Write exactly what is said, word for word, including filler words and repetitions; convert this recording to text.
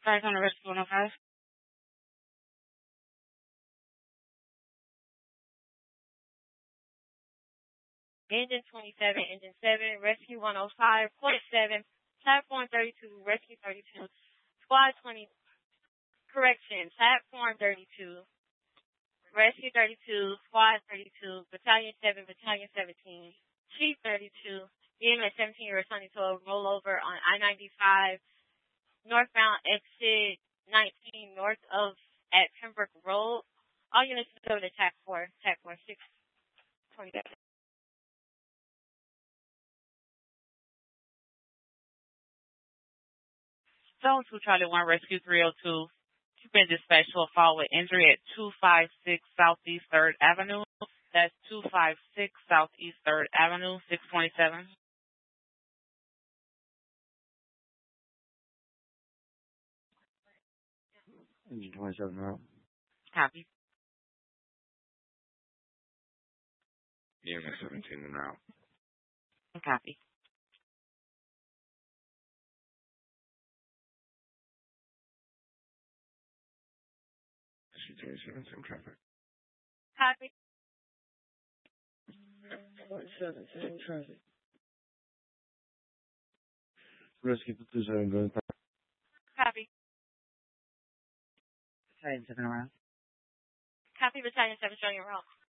Guys on the rescue one oh five. Engine twenty-seven, Engine seven, Rescue one oh five, point seven, Platform thirty-two, Rescue thirty-two, Squad twenty, correction, Platform thirty-two, Rescue thirty-two, Squad thirty-two, Battalion seven, Battalion seventeen, Chief thirty-two, E M S seventeen, you're responding to a rollover on I ninety-five, northbound exit nineteen, north of, at Pembroke Road. All units go to TAC four, TAC four, six twenty-seven. Zone two Charlie one Rescue three oh two. You've been dispatched to a fall with injury at two fifty-six Southeast third Avenue. That's two fifty-six Southeast third Avenue, six twenty-seven. Engine twenty-seven now. Copy. E M S seventeen now. Copy. twenty-seven, same traffic. Copy. twenty-seven, same traffic. Rescue twenty-seven going back. Copy. Battalion seven around. Copy, Battalion seven, showing your route.